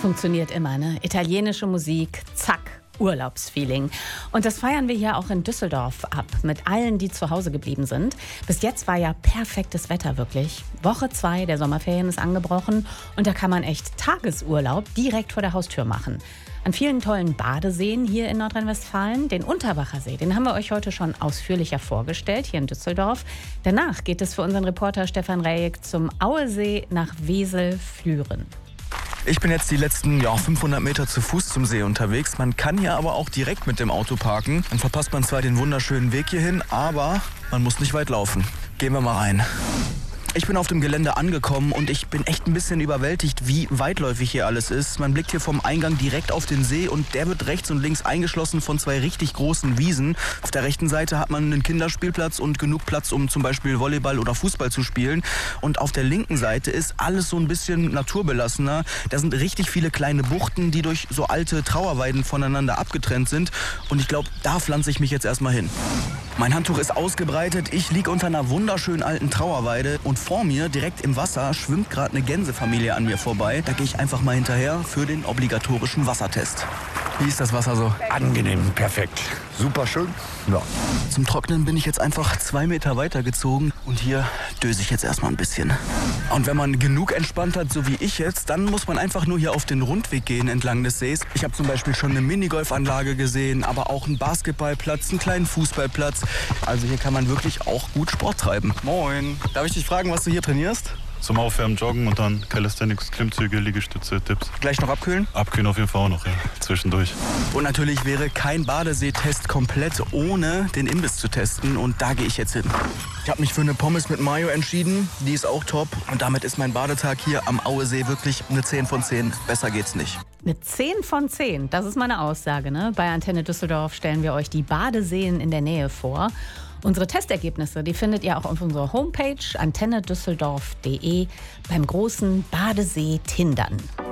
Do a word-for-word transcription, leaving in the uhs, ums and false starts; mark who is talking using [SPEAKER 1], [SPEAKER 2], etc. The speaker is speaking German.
[SPEAKER 1] Funktioniert immer, ne? Italienische Musik, zack, Urlaubsfeeling. Und das feiern wir hier auch in Düsseldorf ab, mit allen, die zu Hause geblieben sind. Bis jetzt war ja perfektes Wetter, wirklich. Woche zwei der Sommerferien ist angebrochen und da kann man echt Tagesurlaub direkt vor der Haustür machen. An vielen tollen Badeseen hier in Nordrhein-Westfalen. Den Unterbacher See, den haben wir euch heute schon ausführlicher vorgestellt, hier in Düsseldorf. Danach geht es für unseren Reporter Stefan Rejek zum Auesee nach Wesel-Flüren.
[SPEAKER 2] Ich bin jetzt die letzten ja, fünfhundert Meter zu Fuß zum See unterwegs. Man kann hier aber auch direkt mit dem Auto parken. Dann verpasst man zwar den wunderschönen Weg hierhin, aber man muss nicht weit laufen. Gehen wir mal rein. Ich bin auf dem Gelände angekommen und ich bin echt ein bisschen überwältigt, wie weitläufig hier alles ist. Man blickt hier vom Eingang direkt auf den See und der wird rechts und links eingeschlossen von zwei richtig großen Wiesen. Auf der rechten Seite hat man einen Kinderspielplatz und genug Platz, um zum Beispiel Volleyball oder Fußball zu spielen. Und auf der linken Seite ist alles so ein bisschen naturbelassener. Da sind richtig viele kleine Buchten, die durch so alte Trauerweiden voneinander abgetrennt sind. Und ich glaube, da pflanze ich mich jetzt erstmal hin. Mein Handtuch ist ausgebreitet, ich liege unter einer wunderschönen alten Trauerweide und vor mir, direkt im Wasser, schwimmt gerade eine Gänsefamilie an mir vorbei. Da gehe ich einfach mal hinterher für den obligatorischen Wassertest. Wie ist das Wasser so?
[SPEAKER 3] Angenehm, perfekt. Super schön. Ja.
[SPEAKER 2] Zum Trocknen bin ich jetzt einfach zwei Meter weitergezogen und hier döse ich jetzt erstmal ein bisschen. Und wenn man genug entspannt hat, so wie ich jetzt, dann muss man einfach nur hier auf den Rundweg gehen entlang des Sees. Ich habe zum Beispiel schon eine Minigolfanlage gesehen, aber auch einen Basketballplatz, einen kleinen Fußballplatz. Also hier kann man wirklich auch gut Sport treiben. Moin. Darf ich dich fragen, was du hier trainierst?
[SPEAKER 4] Zum Aufwärmen joggen und dann Calisthenics, Klimmzüge, Liegestütze, Dips.
[SPEAKER 2] Gleich noch abkühlen?
[SPEAKER 4] Abkühlen auf jeden Fall auch noch, ja. Zwischendurch.
[SPEAKER 2] Und natürlich wäre kein Badeseetest komplett, ohne den Imbiss zu testen. Und da gehe ich jetzt hin. Ich habe mich für eine Pommes mit Mayo entschieden. Die ist auch top. Und damit ist mein Badetag hier am Auesee wirklich eine zehn von zehn. Besser geht's nicht.
[SPEAKER 1] Eine zehn von zehn, das ist meine Aussage, ne? Bei Antenne Düsseldorf stellen wir euch die Badeseen in der Nähe vor. Unsere Testergebnisse, die findet ihr auch auf unserer Homepage antenne düsseldorf punkt de beim großen Badesee Tindern.